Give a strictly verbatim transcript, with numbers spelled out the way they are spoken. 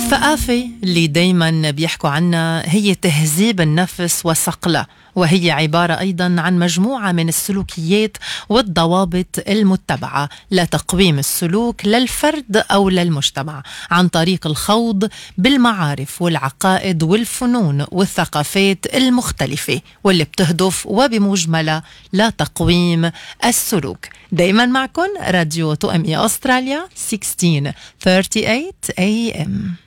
الثقافة اللي دايما بيحكوا عنها هي تهذيب النفس وصقله، وهي عبارة أيضا عن مجموعة من السلوكيات والضوابط المتبعة لتقويم السلوك للفرد أو للمجتمع عن طريق الخوض بالمعارف والعقائد والفنون والثقافات المختلفة، واللي بتهدف وبمجملة لتقويم السلوك. دايما معكم راديو توأمية أستراليا ستة عشر ثلاثة وثلاثين إيه إم.